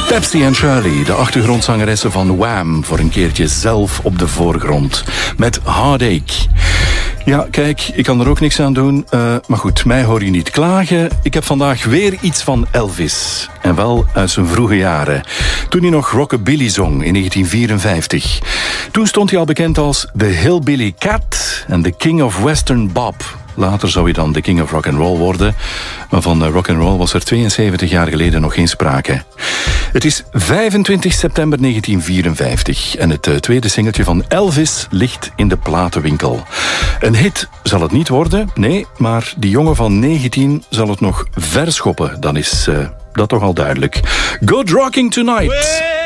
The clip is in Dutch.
Pepsi en Shirley, de achtergrondzangeressen van Wham, voor een keertje zelf op de voorgrond. Met Heartache. Ja, kijk, ik kan er ook niks aan doen. Maar goed, mij hoor je niet klagen. Ik heb vandaag weer iets van Elvis. En wel uit zijn vroege jaren. Toen hij nog rockabilly zong in 1954. Toen stond hij al bekend als The Hillbilly Cat en The King of Western Bop. Later zou hij dan de King of Rock'n'Roll worden. Maar van rock'n'roll was er 72 jaar geleden nog geen sprake. Het is 25 september 1954 en het tweede singeltje van Elvis ligt in de platenwinkel. Een hit zal het niet worden, nee, maar die jongen van 19 zal het nog verschoppen. Dan is dat toch al duidelijk. Good Rocking Tonight!